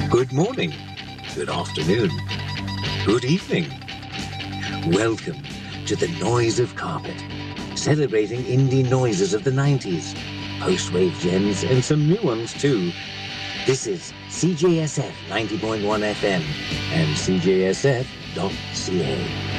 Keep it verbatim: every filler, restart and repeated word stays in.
Good morning, good afternoon, good evening. Welcome to the Noise of Carpet, celebrating indie noises of the nineties, post-wave gems and some new ones too. This is C J S F ninety point one F M and C J S F dot C A.